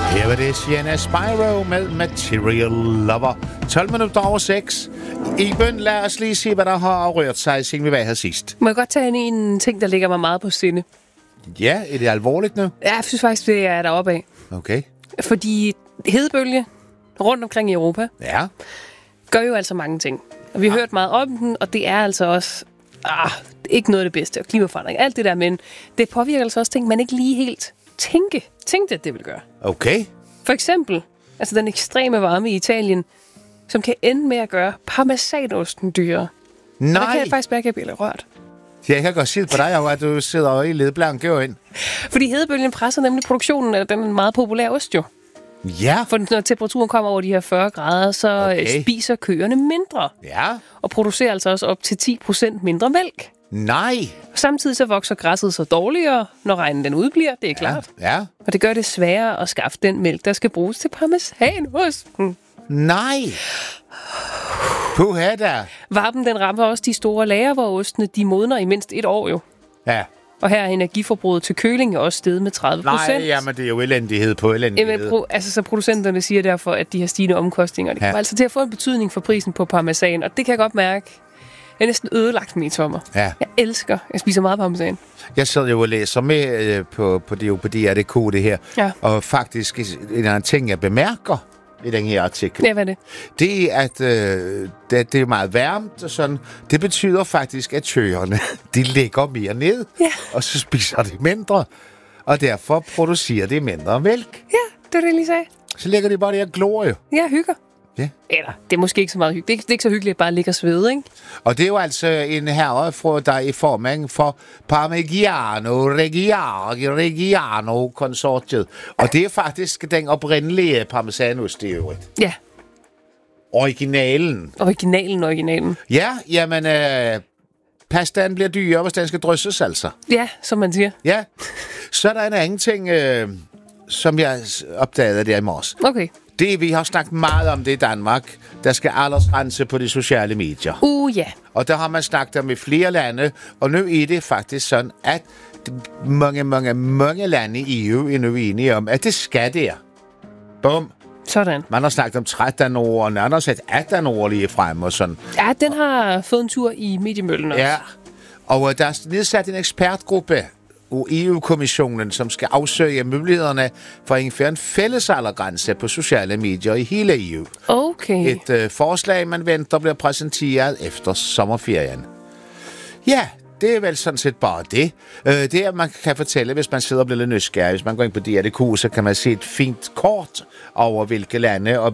Her var det Sienna Spyro med Material Lover. 12 minutter over 6. Iben, lad os lige se, hvad der har rørt sig, siden vi var her sidst. Må jeg godt tage en ting, der ligger mig meget på sinde? Ja, er det alvorligt nu? Ja, jeg synes faktisk, det er deroppe af. Okay. Fordi hedebølge rundt omkring i Europa Ja. gør jo altså mange ting. Og vi har hørt meget om den, og det er altså også ikke noget af det bedste. Og klimaforandring, alt det der, men det påvirker altså også ting, man ikke lige helt tænkte, at det vil gøre. Okay. For eksempel, altså den ekstreme varme i Italien, som kan ende med at gøre parmesanosten dyrere. Nej. Og der kan jeg faktisk mærke, at jeg bliver lidt rørt. Jeg kan godt se på dig, at du sidder i ledblanke ind. Fordi hedebølgen presser nemlig produktionen af den meget populære ost jo. Ja. For når temperaturen kommer over de her 40 grader, så spiser køerne mindre. Ja. Og producerer altså også op til 10% mindre mælk. Nej. Samtidig så vokser græsset så dårligere, når regnen den udbliver, det er klart. Ja. Og det gør det sværere at skaffe den mælk, der skal bruges til parmesanosten. Nej. Puha da. Varmen den rammer også de store lager, hvor ostene de modner i mindst 1 år jo. Ja. Og her er energiforbruget til køling også steget med 30%. Nej, jamen det er jo elendighed på elendighed. Jamen, så producenterne siger derfor, at de har stigende omkostninger. Det kommer altså til at få en betydning for prisen på parmesan, og det kan jeg godt mærke. Jeg er næsten ødelagt med i sommer. Ja. Jeg spiser meget parmesan. Jeg sidder jo og læser med på DR.dk det her. Ja. Og faktisk en anden ting, jeg bemærker i den her artikel. Ja, hvad er det? Det er, at det er meget varmt og sådan. Det betyder faktisk, at køerne, de ligger mere ned. Ja. Og så spiser de mindre. Og derfor producerer de mindre mælk. Ja, det er det, jeg lige sagde. Så ligger de bare der og glor jo. Ja, hygger. Ja. Eller, det er måske ikke så meget hyggeligt. Det er ikke så hyggeligt at bare ligge og svede, ikke? Og det er jo altså en herre, der er i formand for Reggiano-konsortiet. Og det er faktisk den oprindelige parmesanost, det er jo. Ja. Originalen. Ja, jamen, pastaen bliver dyrere, hvis den skal drysses, altså. Ja, som man siger. Ja. Så er der en anden ting, som jeg opdagede der i morges. Okay. Vi har snakket meget om det i Danmark. Der skal aldersgrænse på de sociale medier. Ja. Og der har man snakket om i flere lande, og nu er det faktisk sådan, at mange lande i EU er nu enige om, at det skal der. Bum. Sådan. Man har snakket om 13 år, og man har sat 18 år lige frem og sådan. Ja, den har fået en tur i mediemøllen også. Ja, og der er nedsat en ekspertgruppe og EU-kommissionen, som skal afsøge mulighederne for at indføre en fælles aldersgrænse på sociale medier i hele EU. Okay. Et forslag, man venter, bliver præsenteret efter sommerferien. Ja, det er vel sådan set bare det. Det er, man kan fortælle, hvis man sidder og bliver lidt nysgerrig. Hvis man går ind på DR.dk, så kan man se et fint kort over hvilke lande og